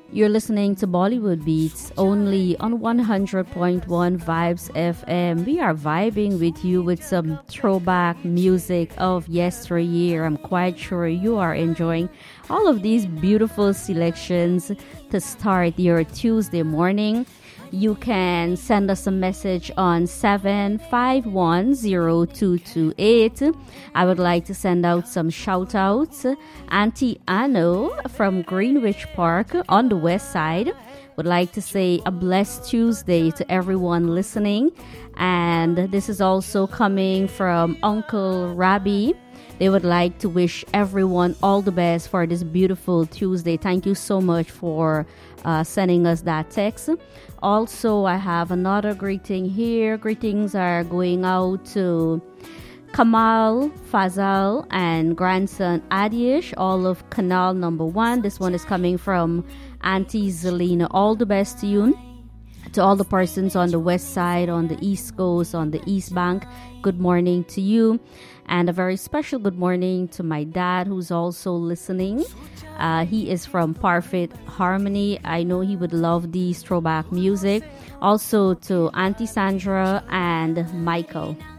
You're listening to Bollywood Beats only on 100.1 Vibes FM. We are vibing with you with some throwback music of yesteryear. I'm quite sure you are enjoying all of these beautiful selections to start your Tuesday morning. You can send us a message on 7510228. I would like to send out some shout outs. Auntie Anno from Greenwich Park on the west side would like to say a blessed Tuesday to everyone listening. And this is also coming from Uncle Rabbi. They would like to wish everyone all the best for this beautiful Tuesday. Thank you so much for sending us that text. Also, I have another greeting here. Greetings are going out to Kamal, Fazal, and grandson Adish, all of Canal number 1. This one is coming from Auntie Zelina. All the best to you. To all the persons on the west side, on the east coast, on the east bank, good morning to you. And a very special good morning to my dad, who's also listening. He is from Parfait Harmony. I know he would love these throwback music. Also to Auntie Sandra and Michael.